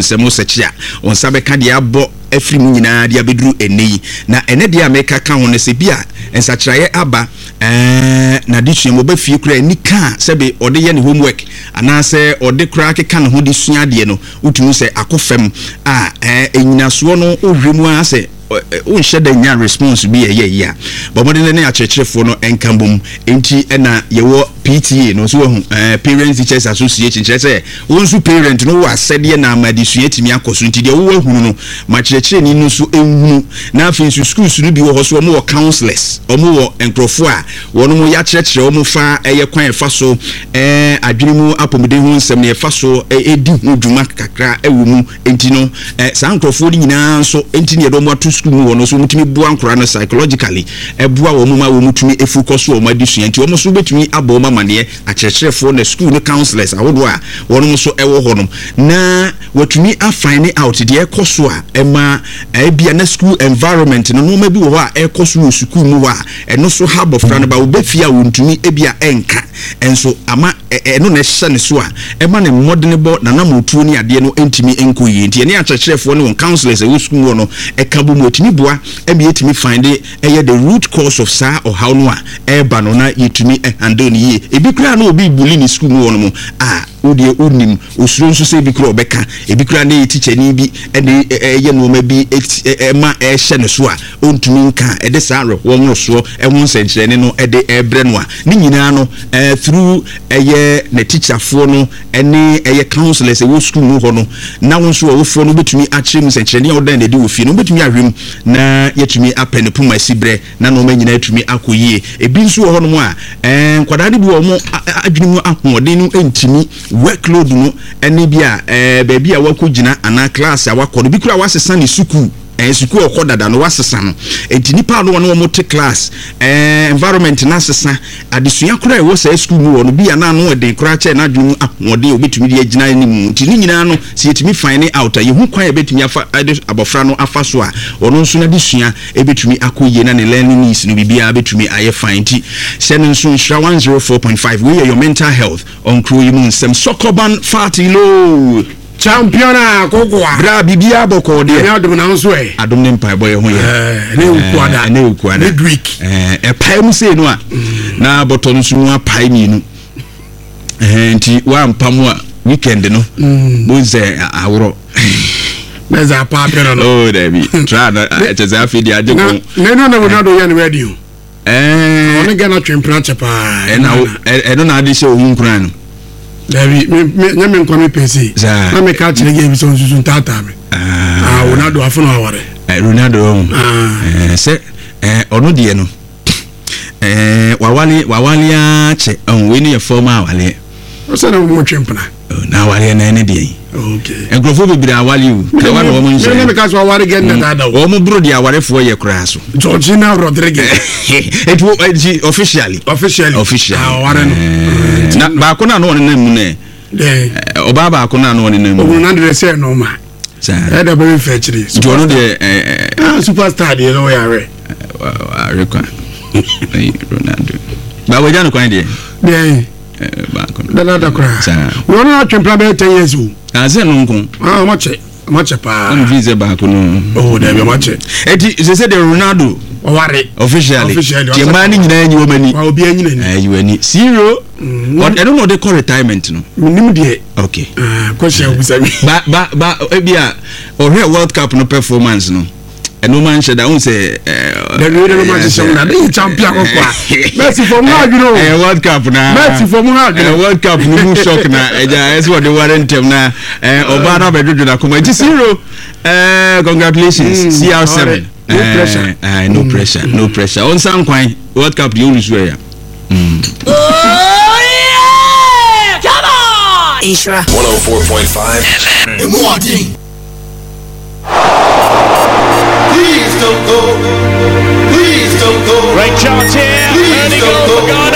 nsɛm sechi a on sabe ka de abo afiri mu nyinaa de abeduru eni na ene de ameka ka ho ne se bia ensakyraye aba na de tuamo ba fie kura ni ka sebe ode ye ne homework anase ode kura keka ne ho de sua de no utunu se akofam a enyinaso no ohwemu ase unhyɛ da nya response bi ye ya bomode ne akyerɛkyerɛfo no enkambom enti na yewo PTA no so Parents Teachers Association kyerɛ sɛ wonsu parent no wa sɛde na amadesua timi akoso enti de wo ahunu no ma kyerɛkyerɛ ni no so ehunu na afin su schools no bi wo hɔ so mo counselors omo wo enkrofo a wono mo ya kyerɛkyerɛ omo fa eye kwan efa so adwene mu apomede hu nsɛm ne efa so edi hu dwuma kakra ewo mu enti no saa enkrofo ni nyinaa so enti ne do mo atu school mu wono so mutumi bua nkora no psychologically ebua wo mu ma wo mutumi efocus wo ma disua enti wo so betumi abo ma mane akyerɛkyerɛfo na school no counselors awodo a wono so ewo honom na watumi afine out de ekoso a ema bia na school environment no no ma bi wo hɔ a ekoso wo school mu hɔ a eno so habo fra no ba wo befia wo ntumi ebia enka enso ama eno na hyɛ ne so a ema ne modern bo na na motuo ni ade no entimi enko yi enti ne akyerɛkyerɛfo no counselors wo school no ekabo mu otimi bua ebi etimi find the root cause of sa or how no a eba no na yetumi handle ni ye ebi kura na obi bully ni school mu no a odie onim osuro nso se ebi kura obeka ebi kura na teacher ni bi ene ye no ma bi ma ehye ne so a ontumi nka ede sa re wo mo so ehun senkyerene no ede ebre no a ni nyina no through ne teacher fo no ene counselors e wo school mu ho no na won so wo fo no betumi akire mu senkyerene ya odan na de wo fi no betumi ahwem na yetumi apene puma sibre na no ma nyina etumi akoyie ebi nso ho no mu a kwada de bi wo mo adwene mu ahoden no entimi workload no ene bia baby a wakogina ana class a wakɔ no bi kura wasesa ne suku suku okodada no wasesa no enti nipa no wo mote class environment na sesa adesua kura e wo sa school mu no bia na no de kura che na dwum ahode obetumi de agina ni mu enti ni nyina no se yetumi find out ye hu kwan ebetumi afa abofra no afa so a ono nso na desua ebetumi akoye na ne learning needs no bibia betumi aye find ti se no nso nshra 104.5 we your mental health on crew mu nsem sokoban party low championa kokwa bra bibia boko de adom na nso adom ne mpa boy ho ye ne ukuada week pai mu se no a na boto nso mu apai mi nu enti wa mpamu a weekend no boze awro meza pa pero no oh debi try na eteze afidi aje ko no na do ya ne radio oni gana twempra chepa eno na ade se ohun kran no Davi me nkomi pesi na me ka chire game so nsusu tata me Ronaldo afono aware Ronaldo se ono de no wawali a che we ni former awale o se na mo twempna na awale na ene de okay engrofo be bira awale u ka wa no mo nse me ka so aware gen na da o mo bro de aware fo ye kura so Georgina Rodriguez it officially aware no na ba ko na no ne mu ne oba ba ko na no ne mu o na de say no ma sa da be fe chiri so no de superstar de no ya re kwa Ronaldo ba we janu kwan de ba ko da kra we no atwempla be 10 years o azen no nkon mache pa on visa ba ko no oh da be mache eti se de Ronaldo ware officially the man nyina nyi wo mani wa obi anyina ni you ani zero what I don't know they call retirement no nim de okay question busami ba ebia o World Cup no performance no eno man sheda un say the no man say na the champion kokwa Messi for more you know World Cup na Messi for more you know World Cup no mu shock na eja is what the warrant tem na oba na bedudu na kuma it zero congratulations CR7 no pressure on some kwan World Cup the only way ya oh yeah come on Isra 104.5 and more thing please don't go great chance here. Early goal for Ghana.